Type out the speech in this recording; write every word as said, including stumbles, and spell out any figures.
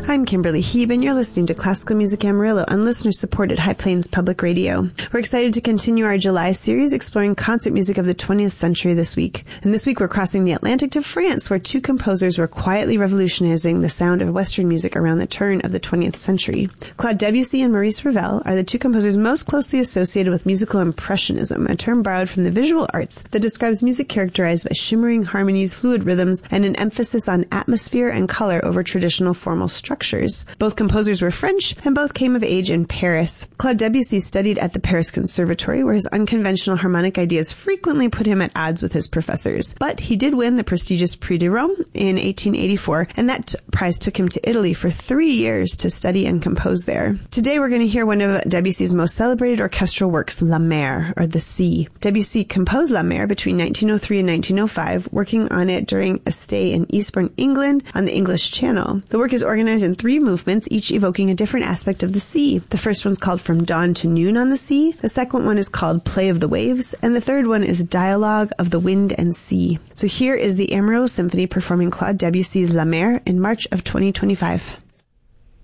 I'm Kimberly Heeb, and you're listening to Classical Music Amarillo on listener-supported High Plains Public Radio. We're excited to continue our July series exploring concert music of the twentieth century this week. And this week we're crossing the Atlantic to France, where two composers were quietly revolutionizing the sound of Western music around the turn of the twentieth century. Claude Debussy and Maurice Ravel are the two composers most closely associated with musical impressionism, a term borrowed from the visual arts that describes music characterized by shimmering harmonies, fluid rhythms, and an emphasis on atmosphere and color over traditional formal structures. Both composers were French, and both came of age in Paris. Claude Debussy studied at the Paris Conservatory, where his unconventional harmonic ideas frequently put him at odds with his professors. But he did win the prestigious Prix de Rome in eighteen eighty-four, and that prize took him to Italy for three years to study and compose there. Today we're going to hear one of Debussy's most celebrated orchestral works, La Mer, or The Sea. Debussy composed La Mer between nineteen oh three and nineteen oh five, working on it during a stay in Eastbourne, England, on the English Channel. The work is organized in three movements, each evoking a different aspect of the sea. The first one's called From Dawn to Noon on the Sea, the second one is called Play of the Waves, and the third one is Dialogue of the Wind and Sea. So here is the Amarillo Symphony performing Claude Debussy's La Mer in March of twenty twenty-five.